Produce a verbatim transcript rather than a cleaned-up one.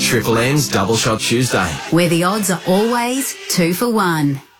Triple M's Double Shot Tuesday, where the odds are always two for one.